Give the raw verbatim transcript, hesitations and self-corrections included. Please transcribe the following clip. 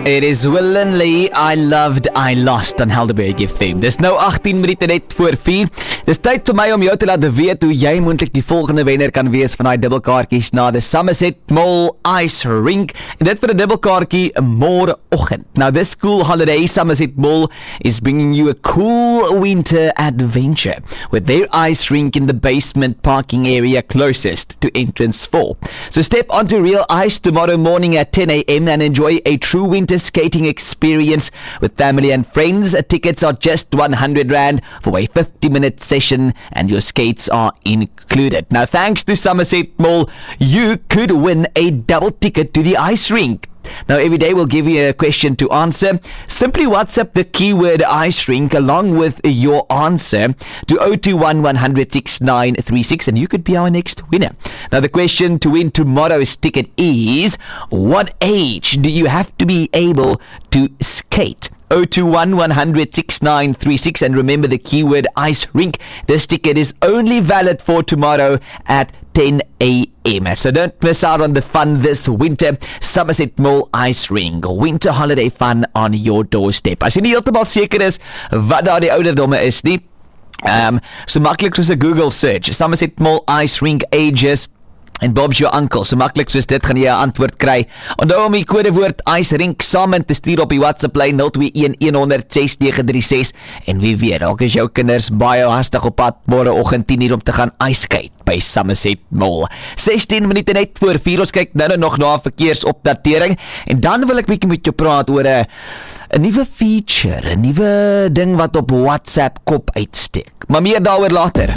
It is Will and Lee, I Loved, I Lost on Helderberg F M. Dis nou agttien minute net voor vier. Dis tyd vir my om jou te laat weet hoe jy moontlik die volgende wenner kan wees van daai dubbelkaartjies na die Somerset Mall Ice Rink. En dit vir 'n dubbelkaartjie môreoggend. Now this school holiday, Somerset Mall is bringing you a cool winter adventure with their ice rink in the basement parking area closest to entrance four. So step onto real ice tomorrow morning at ten a.m. and enjoy a true winter skating experience with family and friends. Tickets are just one hundred rand for a fifty minute session and your skates are included. Now thanks to Somerset Mall, you could win a double ticket to the ice rink. Now every day we'll give you a question to answer. Simply WhatsApp the keyword ice rink along with your answer to zero two one one hundred six nine three six and you could be our next winner. Now the question to win tomorrow's ticket is, what age do you have to be able to skate? zero two one one hundred six nine three six and remember the keyword ice rink. This ticket is only valid for tomorrow at ten a.m. So don't miss out on the fun this winter. Somerset Mall Ice Rink. Winter holiday fun on your doorstep. As jy nie heeltemal seker is wat daar die ouderdomme is nie, um, so maklik soos 'n Google search. Somerset Mall Ice Rink ages en Bob's your uncle. So maklik soos dit gaan jy 'n antwoord kry. Onthou om die kodewoord ice rink saam te stuur op die WhatsApp lyn zero twee een een zero zero ses nege drie ses en wie weet, dalk is jou kinders baie hastig op pad môreoggend tien uur om te gaan ice skate by Somerset Mall. sestien minute net voor vier. Ons kyk nou nog na 'n verkeersopdatering en dan wil ek bietjie met jou praat oor 'n 'n nuwe feature, 'n nuwe ding wat op WhatsApp kop uitsteek. Maar meer daaroor later.